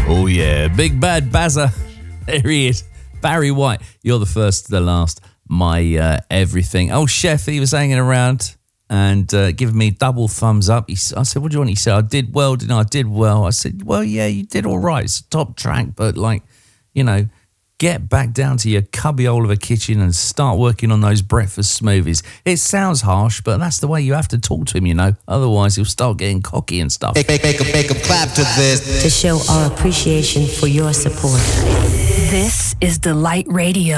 Oh yeah, Big Bad Bazza. There he is. Barry White. You're the first to the last. My everything. Oh, Chef, he was hanging around and giving me double thumbs up. I said, what do you want? He said, I did well, didn't I? I did well. I said, well, yeah, you did all right. It's a top track, but like, you know, get back down to your cubbyhole of a kitchen and start working on those breakfast smoothies. It sounds harsh, but that's the way you have to talk to him, you know. Otherwise, he'll start getting cocky and stuff. Make a clap to this. To show our appreciation for your support. This is Delight Radio.